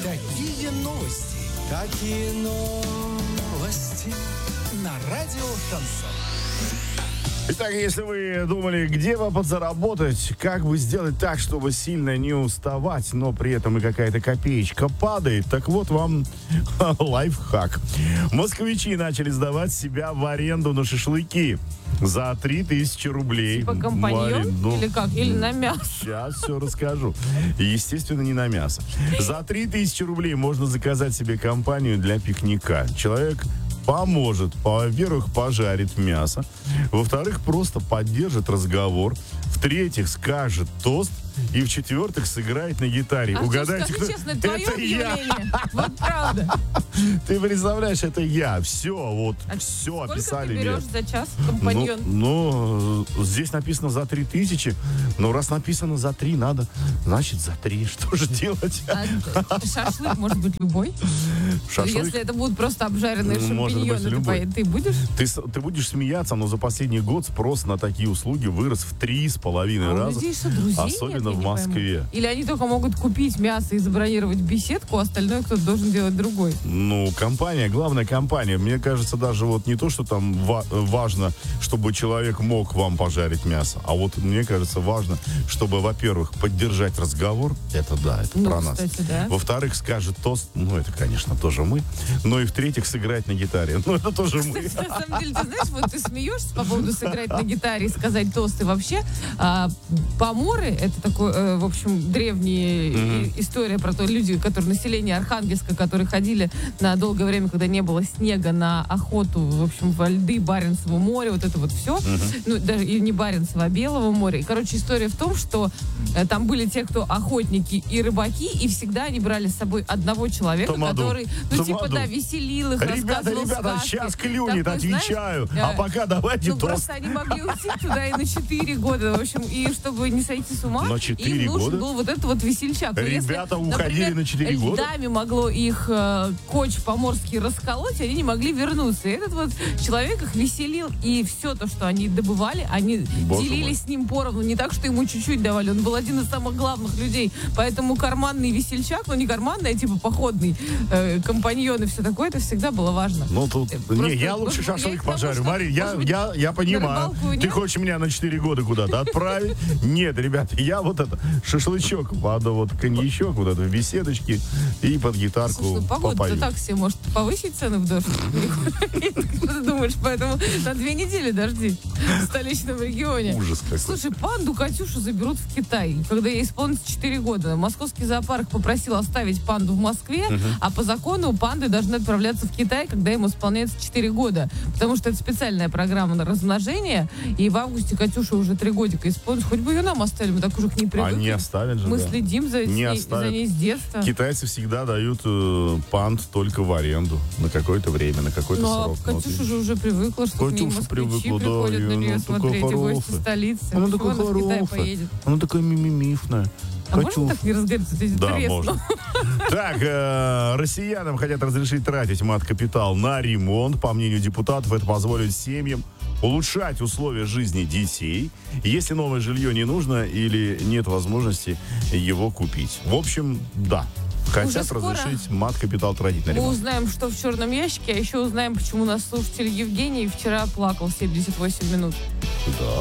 Какие новости? Какие новости? На радио Шансон. Итак, если вы думали, где бы подзаработать, как бы сделать так, чтобы сильно не уставать, но при этом и какая-то копеечка падает, так вот вам лайфхак. Москвичи начали сдавать себя в аренду на шашлыки за 3000 рублей. Типа компаньон? Или как? Или на мясо? Сейчас все расскажу. Естественно, не на мясо. За 3000 рублей можно заказать себе компанию для пикника. Человек поможет, во-первых, пожарит мясо, во-вторых, просто поддержит разговор, в-третьих, скажет тост, и в-четвертых, сыграет на гитаре. Угадайте, скажи кто? честно, это твое объявление? Вот правда. Ты представляешь, это я. Все, вот, А все сколько описали ты мне. берешь за час, компаньон? Ну, здесь написано за 3000, но раз написано за 3, надо, значит, за 3. Что же делать? А шашлык может быть любой? Шашлык? Если это будут просто обжаренные Может быть, шампиньоны, любой. ты будешь? Ты будешь смеяться, но за последний год спрос на такие услуги вырос в 3,5 У раза. людей что, друзей Особенно нет, в я не Москве. пойму. Или они только могут купить мясо и забронировать беседку, а остальное кто-то должен делать другой. Ну, компания, главная компания. Мне кажется, даже вот не то, что там важно, чтобы человек мог вам пожарить мясо, а вот мне кажется, важно, чтобы, во-первых, поддержать разговор. Это да, это Ну, про кстати, нас. да. Во-вторых, скажет тост. Ну, это, конечно, тоже мы. Ну и в-третьих, сыграть на гитаре. Ну, это тоже мы. Кстати, на самом деле, ты знаешь, вот ты смеешься по поводу сыграть на гитаре и сказать тосты. Вообще, поморы, это такой, в общем, древняя история про то, люди, которые, население Архангельска, которые ходили на долгое время, когда не было снега, на охоту, в общем, во льды Баренцева моря, вот это вот все. Ну, даже и не Баренцева, а Белого моря. И, короче, история в том, что там были те, кто охотники и рыбаки, и всегда они брали с собой одного человека, Тамаду. который, ну, Тамаду. типа, да, веселил их, рассказывал Ребята, сказки. сейчас клюнет, Такой, знаешь, отвечаю. А пока давайте ну, тост. просто они могли уйти туда и на 4 года, в общем, и чтобы не сойти с ума, На 4 им нужен года? был вот этот вот весельчак. Но Ребята если, уходили например, на 4 года? льдами могло их коч поморский расколоть, они не могли вернуться. И этот вот человек их веселил, и все то, что они добывали, они Боже делили мой. с ним поровну. Не так, что ему чуть-чуть давали. Он был один из самых главных людей. Поэтому карманный весельчак, ну не карманный, а типа походный компаньон и все такое, это всегда было важно. Ну, тут... Просто, Не, я лучше я шашлык к тому, пожарю. что, Мари, может быть, я понимаю. рыбалку Ты нет? хочешь меня на 4 года куда-то отправить? Нет, ребят, я вот это, шашлычок, надо вот коньячок, вот это в беседочке и под гитарку Слушай, ну погода-то попою. так себе может повысить цены в дождь. Что ты думаешь? Поэтому на 2 недели дожди в столичном регионе. Ужас какой. Слушай, панду Катюшу заберут в Китай, когда ей исполнится 4 года. Московский зоопарк попросил оставить панду в Москве, а по закону панды должны отправляться в Китай, когда им исполняется 4 года. Потому что это специальная программа на размножение, и в августе Катюша уже 3 годика исполнится. Хоть бы ее нам оставили, мы так уже к ней привыкли. Они оставят же, Мы да. следим за Не ней оставят. с детства. Китайцы всегда дают панд только в аренду на какое-то время, на какой-то Ну, а срок. Ну, вот Катюша видишь. же уже привыкла, что к ней Катюша москвичи привыкла, да, приходят и на нее она смотреть, и такая гости хорошая. столицы. Она Чего такая она в Китай хорошая. поедет? Она такая мимимифная. А можно так не разговаривать? Ты Да, тресну. можно. Так, россиянам хотят разрешить тратить мат-капитал на ремонт. По мнению депутатов, это позволит семьям улучшать условия жизни детей, если новое жилье не нужно или нет возможности его купить. В общем, да. Хотят скоро разрешить мат-капитал тратить на Мы ремонт. узнаем, что в черном ящике, а еще узнаем, почему наш слушатель Евгений вчера плакал 78 минут. Да.